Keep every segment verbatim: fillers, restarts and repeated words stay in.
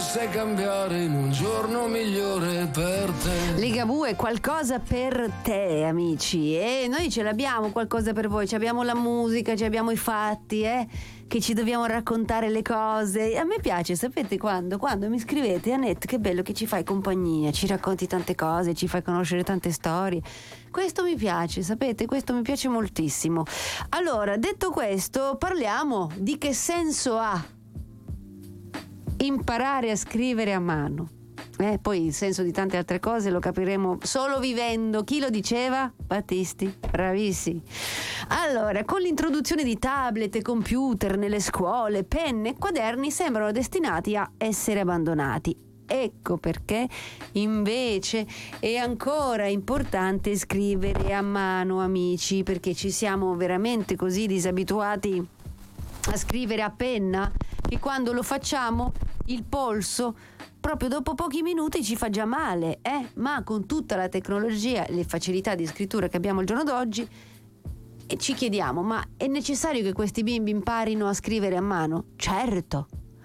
potesse cambiare in un giorno migliore per te. Ligabue è qualcosa per te, amici, e noi ce l'abbiamo qualcosa per voi, ci abbiamo la musica, ci abbiamo i fatti, eh, che ci dobbiamo raccontare le cose. A me piace, sapete quando? Quando mi scrivete: Annette, che bello che ci fai compagnia, ci racconti tante cose, ci fai conoscere tante storie. Questo mi piace, sapete, questo mi piace moltissimo. Allora, detto questo, parliamo di che senso ha imparare a scrivere a mano. Eh, poi il senso di tante altre cose lo capiremo solo vivendo. Chi lo diceva? Battisti, bravissimi. Allora, con l'introduzione di tablet e computer nelle scuole, penne e quaderni sembrano destinati a essere abbandonati. Ecco perché invece è ancora importante scrivere a mano, amici, perché ci siamo veramente così disabituati a scrivere a penna che quando lo facciamo il polso proprio dopo pochi minuti ci fa già male, eh? Ma con tutta la tecnologia e le facilità di scrittura che abbiamo il giorno d'oggi, e ci chiediamo: ma è necessario che questi bimbi imparino a scrivere a mano? Certo,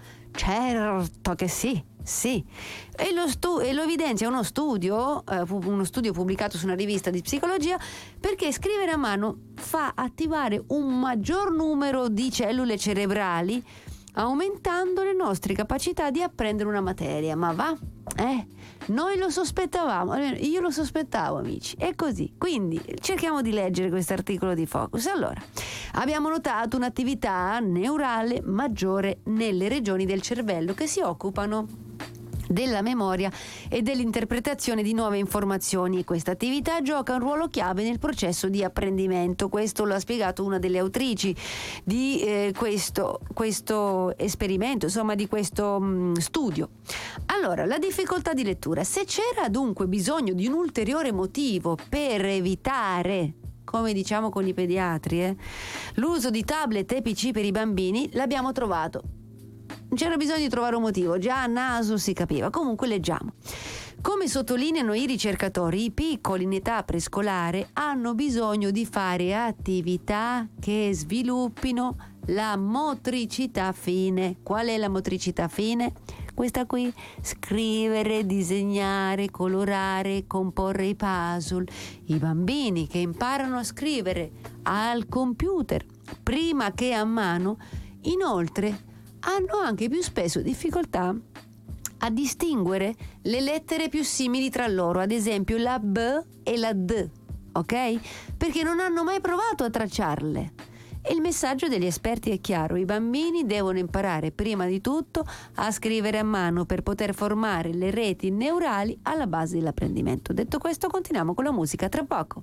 certo che sì, sì. E lo, stu- e lo evidenzia uno studio, eh, uno studio pubblicato su una rivista di psicologia, perché scrivere a mano fa attivare un maggior numero di cellule cerebrali, aumentando le nostre capacità di apprendere una materia. Ma va? Eh, noi lo sospettavamo, io lo sospettavo, amici, è così. Quindi cerchiamo di leggere questo articolo di Focus. Allora, abbiamo notato un'attività neurale maggiore nelle regioni del cervello che si occupano della memoria e dell'interpretazione di nuove informazioni, e questa attività gioca un ruolo chiave nel processo di apprendimento. Questo lo ha spiegato una delle autrici di eh, questo, questo esperimento, insomma di questo mh, studio. Allora, la difficoltà di lettura. Se c'era dunque bisogno di un ulteriore motivo per evitare, come diciamo con i pediatri, eh, l'uso di tablet e P C per i bambini, l'abbiamo trovato. Non c'era bisogno di trovare un motivo, già a naso si capiva. Comunque leggiamo. Come sottolineano i ricercatori, i piccoli in età prescolare hanno bisogno di fare attività che sviluppino la motricità fine. Qual è la motricità fine? Questa qui: scrivere, disegnare, colorare, comporre i puzzle. I bambini che imparano a scrivere al computer prima che a mano, inoltre, hanno anche più spesso difficoltà a distinguere le lettere più simili tra loro, ad esempio la B e la D, ok? Perché non hanno mai provato a tracciarle. E il messaggio degli esperti è chiaro: i bambini devono imparare prima di tutto a scrivere a mano per poter formare le reti neurali alla base dell'apprendimento. Detto questo, continuiamo con la musica tra poco.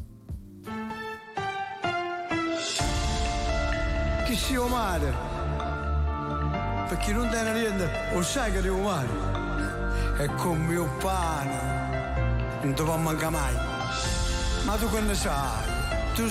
Chi si umane? Perché non tiene niente, lo sai che devo male. E con mio pane non ti può mancare mai. Ma tu che ne sai?